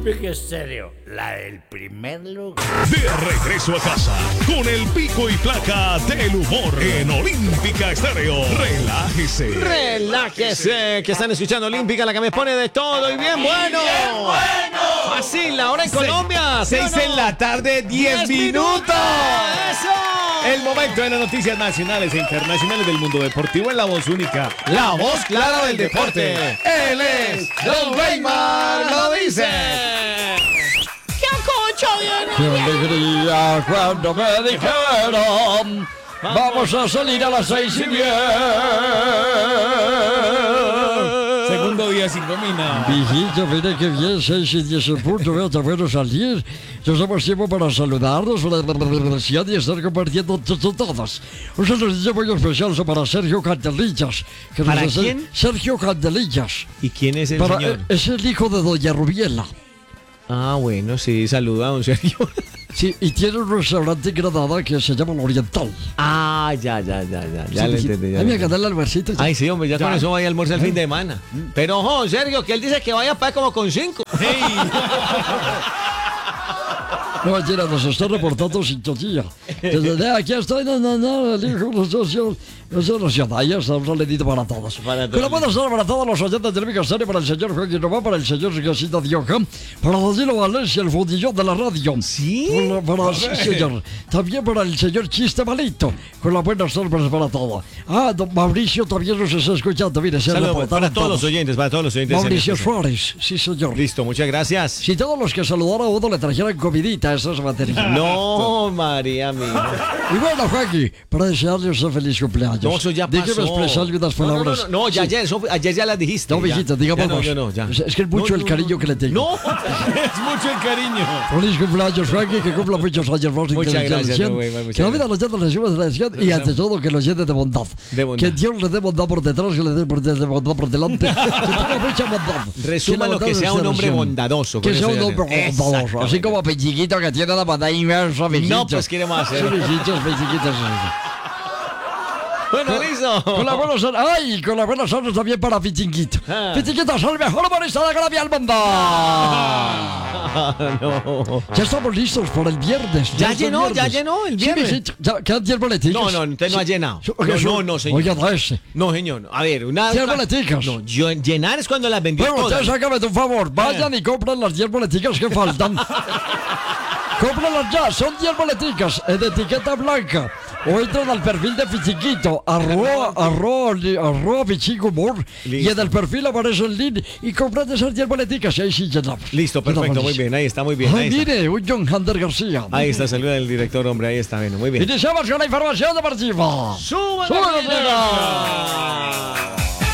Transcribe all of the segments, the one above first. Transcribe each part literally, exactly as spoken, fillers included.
Olímpica Estéreo, la del primer lugar. De regreso a casa, con el pico y placa del humor en Olímpica Estéreo. Relájese. Relájese, que están escuchando Olímpica, la que me pone de todo y bien bueno. ¡Bien bueno! Así, la hora en Colombia. ¿sí Seis o no? en la tarde, diez minutos. ¡Eso! El momento de las noticias nacionales e internacionales del mundo deportivo en la voz única. La voz clara del deporte. Él es Don Weimar, lo dice. ¡Qué concha ¡Qué viene! alegría cuando me dijeron! Vamos a salir a las seis y diez. Segundo día sin comina. Viejito, mire que bien, seis y diez en punto, veo, está bueno salir. Ya estamos tiempo para saludarnos, para la relación y estar compartiendo t- t- todos. Un saludillo muy especial para Sergio Candelillas. que nos ¿Para hace- quién? Sergio Candelillas. ¿Y quién es el Para, señor? eh, es el hijo de Doña Rubiela. Ah, bueno, sí, saluda a don Sergio. Sí, y tiene un restaurante en Granada que se llama El Oriental. Ah, ya, ya, ya, ya, ya Sí, le sí. entendí. ya Ay, le me entendí. encanta el almuercito. Ay, sí, hombre, ya, con eso vaya a almorzar el fin de semana. Pero, ojo, Sergio, que él dice que vaya para como con cinco. No, Gina, nos está reportando sintonía. Desde aquí estoy, no, no, no, el hijo de los socios, los nacionales, un saludito para todos. Para todos. Pero buenas tardes para todos los oyentes del Micastario, para el señor Joaquín Román, para el señor García Dioca, para Danilo Valencia, el fundillón de la radio. ¿Sí? Para, para- sí, señor. También para el señor Chiste Malito, con las buenas tardes para todo. Ah, don Mauricio también nos está escuchando, mire, se Saludos reportaron para todos los oyentes, para todos los oyentes. Mauricio Suárez, sí, señor. Listo, muchas gracias. Si todos los que saludaron a uno le trajeran comidita, eso es materia. No, María mía. Y bueno, Joaquín, para desearles un feliz cumpleaños. No, eso ya pasó. Déjeme expresarle unas No, no, palabras. No, no, no, ya, Sí. ya, eso, ayer ya las dijiste. No, ya. mijito, digamos Ya no, más. yo no, ya. Es, es que es mucho No, el no, cariño no. que le tengo. No. Es mucho el cariño. Feliz cumpleaños, Joaquín, que cumpla muchos años más. Muchas que la gracias, generación, no, güey, muchas que la vida gracias. los llene de la generación y ante todo que los llene de bondad. De bondad. Que Dios le dé bondad por detrás, que le dé por- de bondad por delante. Que tenga mucha bondad. Resuma la lo que bondad sea de un hombre generación. bondadoso. Que con sea eso un ya hombre sé. bondadoso. Así Exactamente. como Pechiquito que tiene la bondad inversa, mijito. No, pues, ¿qué le vamos a hacer? Sí, mijitos, pechiquitos. Bueno, listo. Con la buena suerte. ¡Ay! Con la buena suerte también para Pichinquito. Ah. Pichinquito es el mejor humorista de Colombia al mundo. No. Ya estamos listos para el viernes. Ya es el llenó, ya viernes. llenó el Sí, viernes. mijito, ya quedan diez boleticas. No, no, usted no ha llenado. Sí, No, oiga, no, no, señor. Oiga, da ese. No, señor. A ver, una. diez boleticas. No, yo, llenar es cuando las vendió Bueno, todas. ustedes háganme un favor. Vayan y compren las diez boleticas que faltan. Cómpralas ya, son diez boleticas en etiqueta blanca. O entran al perfil de Pichiquito, arroba, arroba, li- arroba Pichico Humor. Y Listo. en el perfil aparece el link y compran esas diez boleticas y ahí sí llenamos. Listo, perfecto, Llenamos. muy bien, ahí está, muy bien. Ay, Ahí está, mire, un John Hunter García. ahí está, saluda del director, hombre, ahí está, bueno, muy bien. Iniciamos con la información deportiva. ¡Súbale, ¡Súbale, nena!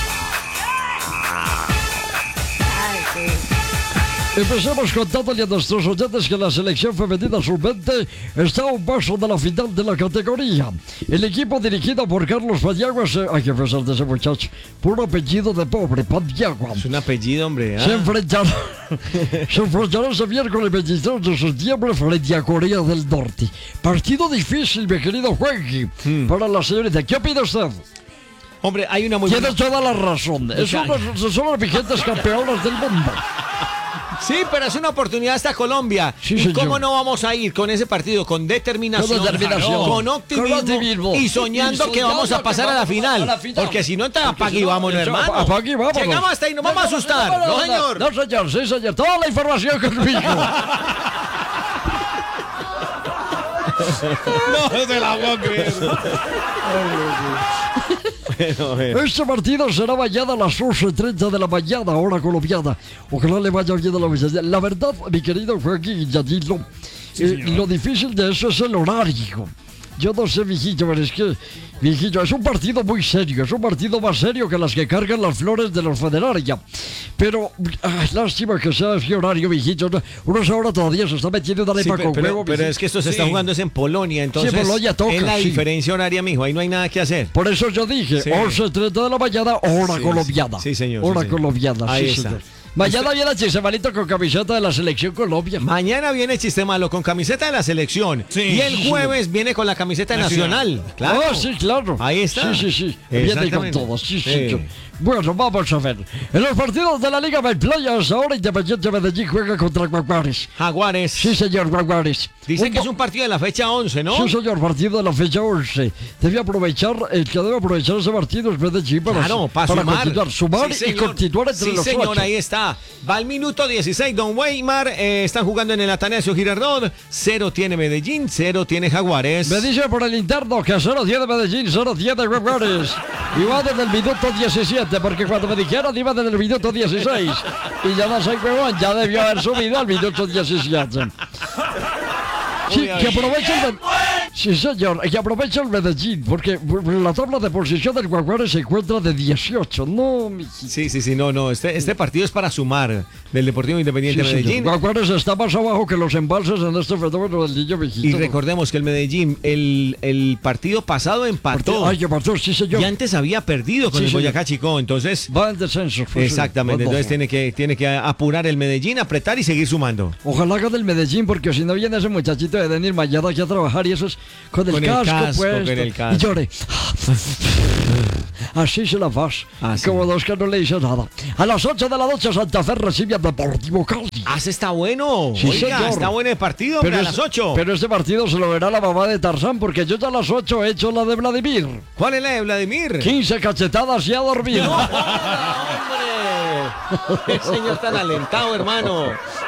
Empecemos contándole a nuestros oyentes que la selección femenina sub veinte está a un paso de la final de la categoría. El equipo dirigido por Carlos Paniagua, se... hay que pensar de ese muchacho, puro apellido de pobre, Paniagua. Es un apellido, hombre. ¿ah? Se enfrentarán, se enfrentarán ese miércoles veintitrés de septiembre frente a Corea del Norte. Partido difícil, mi querido Juanqui, Hmm. para la señorita. ¿Qué opina usted? Hombre, hay una muy Tiene buena. toda la razón. Es Ya. una- son las vigentes campeonas del mundo. Sí, pero es una oportunidad hasta Colombia. Sí, ¿Y señor. cómo no vamos a ir con ese partido? Con determinación, Con determinación. con optimismo, Con optimismo. y soñando Y que vamos a soñando pasar que a la vamos final. a la final. Porque si no, entra Porque apague si y no, vámonos, eso, hermano. apague y vámonos. Llegamos hasta ahí, no vamos a asustar. No, no, señor. No, señor, sí, señor. Toda la información conmigo. No se la puedo creer. Bueno, bueno. Este partido será mañana a las once y treinta de la mañana, hora colombiana. Ojalá le vaya bien a la mañana. La verdad, mi querido Joaquín Yanilo, eh, lo difícil de eso es el horario. Yo no sé, mijito, pero es que, mijito, es un partido muy serio. Es un partido más serio que las que cargan las flores de los Federaria. Pero, ay, lástima que sea ese horario, mijito. No, uno ahora todavía se está metiendo una Sí, arepa pero, con pero- huevo. pero mijito. es que esto se está Sí. jugando es en Polonia, entonces Polonia toca, es la sí. diferencia horaria, mijo, ahí no hay nada que hacer. Por eso yo dije, Sí. once y treinta de la mañana, hora Sí, colombiana. sí, sí, señor, Hora sí, señor. colombiana, Ahí sí, está. señor. Mañana viene el Chisemalito con camiseta de la Selección Colombia. Mañana viene Chiste Malo con camiseta de la selección. Sí. Y el jueves viene con la camiseta nacional. Nacional. Claro. Ah, sí, claro. Ahí está. Sí, sí, sí. Viene con Exactamente. todo. Sí, sí, Sí. sí. Bueno, vamos a ver. En los partidos de la Liga Playas, ahora Independiente Medellín juega contra Jaguares. Jaguares. Sí, señor, Jaguares. Dicen que es un partido de la fecha once, ¿no? Sí, señor, partido de la fecha once. Debe aprovechar, el que debe aprovechar ese partido es Medellín para, Claro, para, sumar. continuar, sumar Sí, y señor. continuar entre sí, los señor, ocho. ahí está. Va al minuto dieciséis, Don Weimar. Eh, están jugando en el Atanasio Girardot. Cero tiene Medellín, cero tiene Jaguares. Me dice por el interno que cero tiene Medellín, cero tiene Jaguares. Y va desde el minuto diecisiete, porque cuando me dijeron iba desde el minuto dieciséis. Y ya no soy huevón, ya debió haber subido al minuto diecisiete. Sí, que aproveche el, sí, señor, que aproveche el Medellín, porque la tabla de posición del Jaguares se encuentra de dieciocho. No, mijito. Sí, sí, sí, no, no. Este, este partido es para sumar del Deportivo Independiente Sí, Medellín. señor. Jaguares está más abajo que los embalses en este fenómeno del niño mijito. Y recordemos que el Medellín, el, el partido pasado empató. Ay, que pasó, sí, señor. Y antes había perdido con Sí, el señor. Boyacá Chicó, entonces. Va en descenso. pues, sí. Exactamente, Va entonces bajo. tiene que, tiene que apurar el Medellín, apretar y seguir sumando. Ojalá haga del Medellín, porque si no viene ese muchachito de Denir Mayada aquí a trabajar y eso es con el Con el casco, casco, puesto. con el Y casco. llore. Así se la vas. Así. Como dos que no le dice nada. A las ocho de la noche Santa Fe recibe a Deportivo Cali. Ah, ese está bueno. Sí, Oiga, señor. está bueno el partido, hombre, a es- las ocho. pero este partido se lo verá la mamá de Tarzán, porque yo ya a las ocho he hecho la de Vladimir. ¿Cuál es la de Vladimir? quince cachetadas y ha dormido. ¡Hombre! El señor tan alentado, hermano.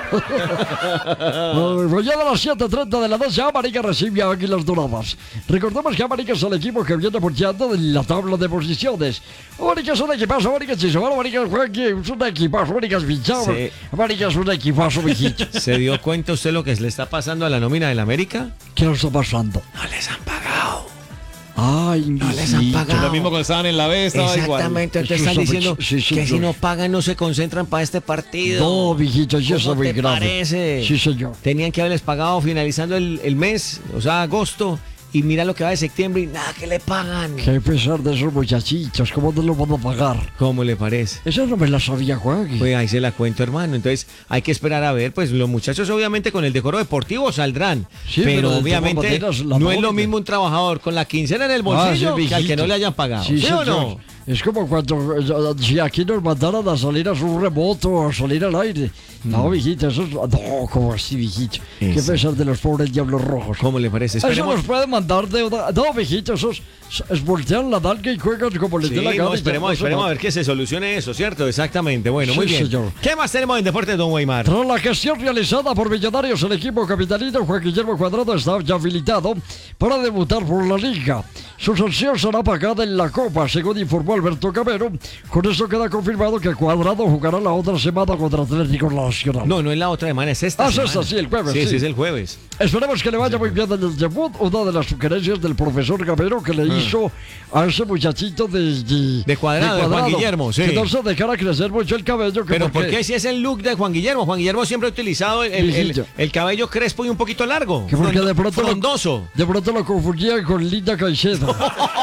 Ya de las siete treinta de la noche, América recibe a Águilas Doradas. Recordemos que América es el equipo que viene punteando de la tabla de posiciones. América es un equipazo, América es chisomano, América es un equipazo, América es pinchado. Sí. América es un equipazo, mijito. ¿Se dio cuenta usted lo que le está pasando a la nómina del América? ¿Qué nos está pasando? No les han pagado. Ay, No les han mijito. pagado. Lo mismo cuando estaban en la B, estaba Exactamente, Es entonces que están eso- diciendo sí, sí, que yo- si no pagan no se concentran para este partido. No, mijito, eso es ¿Cómo muy te grave. parece? Sí, señor. Tenían que haberles pagado finalizando el, el mes, o sea, agosto, y mira lo que va de septiembre y nada que le pagan. Qué pesar de esos muchachitos, ¿cómo te lo van a pagar? ¿Cómo le parece? Esa no me la sabía, Juan. Pues ahí se la cuento, hermano. Entonces hay que esperar a ver, pues los muchachos obviamente con el decoro deportivo saldrán. Sí, pero pero de todas obviamente maneras, la no es lo nómina. mismo un trabajador con la quincena en el bolsillo Ah, sí, que al que mijito. no le hayan pagado. ¿Sí, o señor. no? Es como cuando eh, si aquí nos mandaran a salir a su remoto o a salir al aire. No, mijito, eso es... No, como así, mijito. Qué Eso. pesar de los pobres diablos rojos. ¿Cómo le parece? Eso Esperemos. nos puede mandar de una... No, mijito, esos es voltean la dalga y juegan como les Sí, dé la gana. no, y ya esperemos, no se esperemos va. a ver que se solucione eso, ¿cierto? Exactamente. Bueno, Sí, muy bien. señor. ¿Qué más tenemos en Deportes, don Weimar? Tras la gestión realizada por Millonarios, el equipo capitalino Juan Guillermo Cuadrado está ya habilitado para debutar por la Liga. Su sanción será pagada en la Copa, según informó Alberto Camero. Con eso queda confirmado que Cuadrado jugará la otra semana contra Atlético Nacional. No, no es la otra semana, es esta Ah, es semana. esta, sí, el jueves, Sí, sí. sí, es el jueves. Esperemos que le vaya muy bien en el debut. Una de las sugerencias del profesor Camero que le hizo a ese muchachito de, de, Ah. De Cuadrado, de Juan Guillermo, sí. Que no se dejara crecer mucho el cabello. Que Pero ¿por porque- qué si es el look de Juan Guillermo? Juan Guillermo siempre ha utilizado el, el- el- Mijito. el cabello crespo y un poquito largo. Que porque de Frondo- pronto, lo, frondoso. de pronto lo confundía con Linda Caicedo.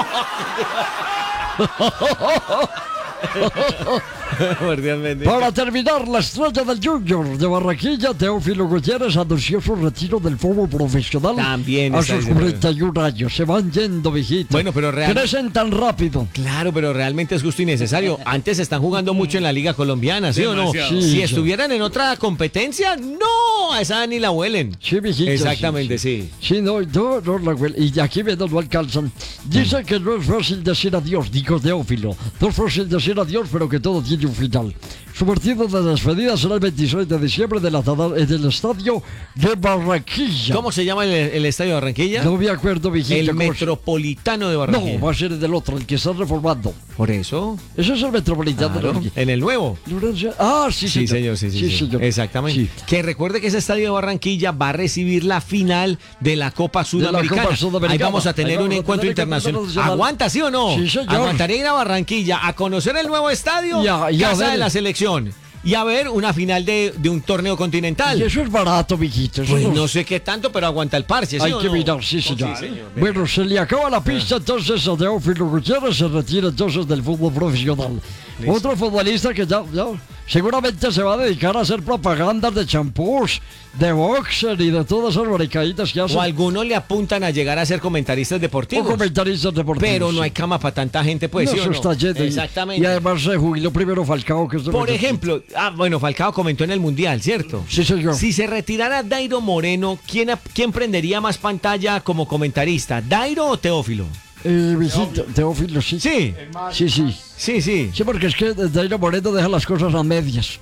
Para terminar, la estrella del Junior de Barranquilla, Teófilo Gutiérrez, anunció su retiro del fútbol profesional. También a está sus diciendo- cuarenta y un años. Se van yendo, viejito. Bueno, pero real- Crecen tan rápido. Claro, pero realmente es justo y necesario. Antes están jugando mucho en la Liga Colombiana, ¿sí o no? Demasiado. Sí, si sí. estuvieran en otra competencia, no, a esa ni la huelen. Sí, viejito. Exactamente, sí. Sí, no, no, no, la huel- y de aquí me no alcanzan. Dice que no es fácil decir adiós, dijo Teófilo. No es fácil decir adiós, pero que todo tiene un final. Su partido de despedida será el veintiséis de diciembre de la, en el estadio de Barranquilla. ¿Cómo se llama el, el estadio de Barranquilla? No me acuerdo, viejito. el cómo se- Metropolitano de Barranquilla. No, va a ser el del otro, el que están reformando. Por eso. Ese es el Metropolitano de Claro, Barranquilla. en el nuevo. Lorenzo- Ah, sí, Sí, señor, sí, sí, sí. señor. Exactamente. Sí. Que recuerde que ese estadio de Barranquilla va a recibir la final de la Copa Sudamericana. Copa Sudamericana. Ahí vamos a tener Ahí vamos un a encuentro tener encuentro internacional. internacional. ¿Aguanta, sí o no? Sí, señor. Aguantaré ir a Barranquilla a conocer el nuevo estadio, Y a- y a casa ver- de la selección, y a ver una final de, de un torneo Y continental. eso es barato, mijito. Eso Pues no- no sé qué tanto, pero aguanta el parche, ¿sí Hay o que no? mirar, sí, señor. Bueno, se le acaba la pista entonces a Teófilo Gutiérrez, se retira entonces del fútbol profesional. Listo. Otro futbolista que ya, ya seguramente se va a dedicar a hacer propagandas de champús, de boxer y de todas esas barricaditas que hacen. O algunos le apuntan a llegar a ser comentaristas O deportivos. comentaristas deportivos. Pero no hay cama para tanta gente, pues, No, ¿sí o eso no? está lleno. Y- Exactamente. Y además se jubiló primero Falcao, que es de Por los- ejemplo, ah, bueno, Falcao comentó en el Mundial, ¿cierto? Sí, señor. Si se retirara Dairo Moreno, ¿quién, ap- quién prendería más pantalla como comentarista? ¿Dairo o Teófilo? Eh, visita, Teófilo, sí. Sí, Sí, sí. sí, sí. Sí, porque es que Dairo Moreno deja las cosas a medias.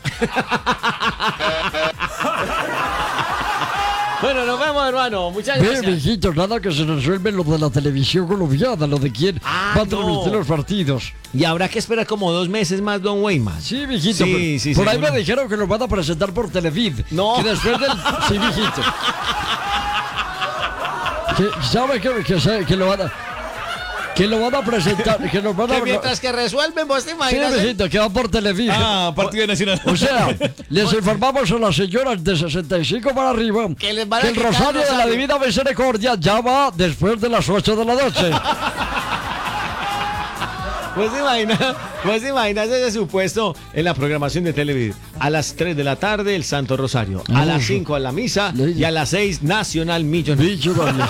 Bueno, nos vemos, hermano. Muchas Ve, gracias. viejito, nada que se resuelve lo de la televisión colombiana, lo de quién Ah, va a transmitir no. los partidos. Y habrá que esperar como dos meses más, Don Weimar. Sí, viejito. Sí, pero sí, por ahí seguro. me dijeron que lo van a presentar por Televid. No. Que después del. Sí, viejito. Que, ¿Sabe que, que, se- que lo van a. Que lo van a presentar. Que lo van a. Que mientras que resuelven, vos te Sí, imaginas. eh? viejito, que va por Televid. Ah, partido nacional. O sea, les informamos a las señoras de sesenta y cinco para arriba Que les van a el quitar el Rosario de la rosario. Divina Misericordia ya va después de las ocho de la noche. Pues te imaginas, pues te imaginas ese supuesto en la programación de Televid. A las tres de la tarde, el Santo Rosario. A Ah, las sí. cinco a la misa Le- y a las seis Nacional Millonario. Dicho Daniel.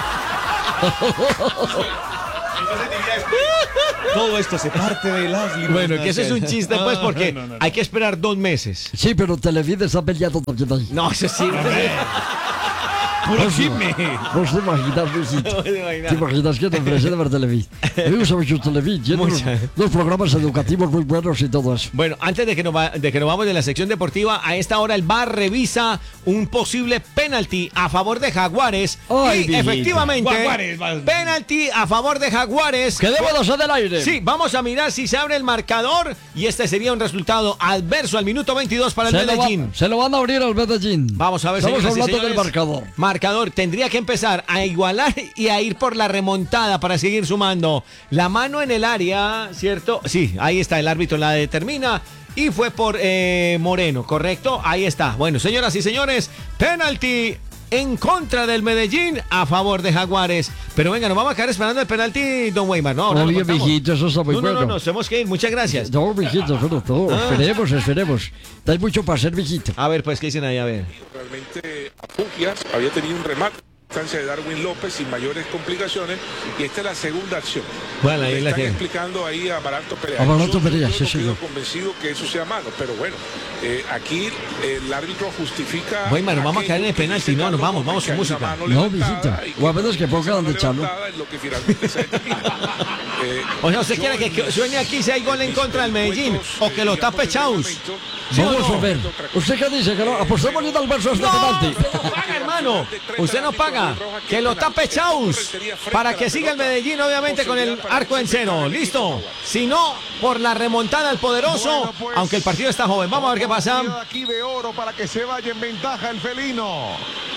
Todo esto se parte de las limosnas. Bueno, que eso es un chiste, pues, Ah, porque no, no, no. hay que esperar dos meses. Sí, pero Televid está peleando también ahí. No, eso sí. Puro chisme. ¿Vos te imaginas, viejito? No te imaginas. ¿Te imaginas que te ofrece de ver Televid? Me gusta mucho Televid. Tiene unos, Mucha. unos programas educativos muy buenos y todo eso. Bueno, antes de que, nos va- de que nos vamos de la sección deportiva, a esta hora el V A R revisa un posible penalti a favor de Jaguares. Ay, y viejito. efectivamente, Jaguares, va- penalti a favor de Jaguares. ¡Quedémonos en el aire! Sí, vamos a mirar si se abre el marcador y este sería un resultado adverso al minuto veintidós para el Se lo, Medellín. va- se lo van a abrir al Medellín. Vamos a ver, Estamos señoras y hablando del señores. marcador. Marcador, tendría que empezar a igualar y a ir por la remontada para seguir sumando. La mano en el área, ¿cierto? Sí, ahí está, el árbitro la determina. Y fue por eh, Moreno, ¿correcto? Ahí está. Bueno, señoras y señores, penalti en contra del Medellín a favor de Jaguares. Pero venga, nos vamos a quedar esperando el penalti, don Weimar. No, ahora lo Obvio, contamos. viejito, eso está muy No, no, bueno. no, nos tenemos que ir. Muchas gracias. No, viejito, pero todo. Ah. Esperemos, esperemos. Hay mucho para hacer, viejito. A ver, pues, ¿qué dicen ahí? A ver. Realmente a Pupias había tenido un remate instancia de Darwin López sin mayores complicaciones y esta es la segunda acción. Bueno, ahí Le la están tiene. explicando ahí a Barato Perea. A Barato Yo- Perea, yo sí, no señor. quedo convencido que eso sea malo, pero bueno, eh, aquí el árbitro justifica. Weimar, nos vamos a aquello quedar en el que penalti, dice no, nos Carlos vamos, Gómez, vamos que con hay una música. mano No, levantada mijita. y O a menos que pongan esa mano de Chalo. levantada es lo que finalmente se determina. Eh, O sea, ¿usted yo quiere que, en que mis- suene aquí si hay gol en mis contra del Medellín? encuentros, ¿O que lo eh, tape digamos, Chaus? en el momento, ¿Sí o Vamos no? a ver. ¿Usted qué dice? Que no apostemos ni al verso este No, penalti. usted no paga, hermano. Usted no paga. Que lo tape Chaus. Para que siga el Medellín, obviamente, con el arco en cero. ¿Listo? Si no, por la remontada al poderoso, Bueno, pues, aunque el partido está joven. Vamos a ver qué pasa. Oportunidad aquí de oro para que se vaya en ventaja el felino.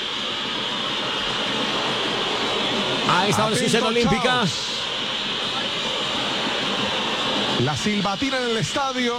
Ahí está la Atento, sucesión olímpica. Chaos. La silbatina en el estadio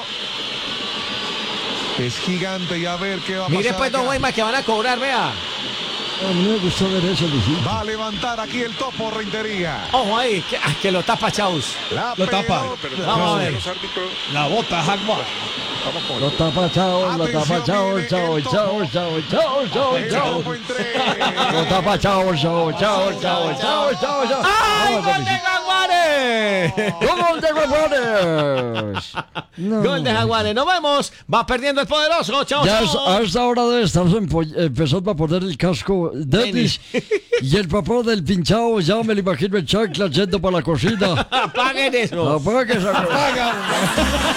es gigante y a ver qué va a Mire pasar pues, don acá. Weimar, que van a cobrar, vea. A mí me gustó ver eso, viejito. Va a levantar aquí el topo Rentería. Ojo ahí, que, ah, que lo tapa Chaus. La Lo tapa. pelota. Vamos a ver. Los árbitros, La bota, Jaguar. vamos con Lo tapa chao, lo tapa Atención, chao, viene chao, el chao, topo. chao, chao, chao, El chao. topo en tres. Lo tapa chao, chao, chao, chao, chao, chao, chao. ¡Ay, Vamos, gol de viejito. Jaguares! ¡Gol de Jaguares! No. Gol de Jaguares. Nos vemos. Va perdiendo el poderoso. Chao, Ya es- chao. a esta hora debe estar empo- empezando a poner el casco Dennis y el papá del pinchado ya me lo imagino en chancla yendo para la cocina. Apaguen eso. Apaga esa cosa.